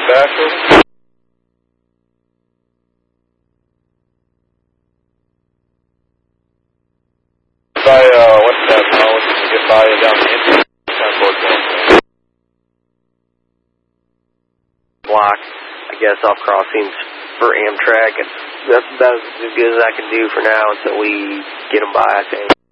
dispatch, over. What's that phone? You get by down the Indian block, I guess, off crossings for Amtrak, and that's about as good as I can do for now until we get them by, I think.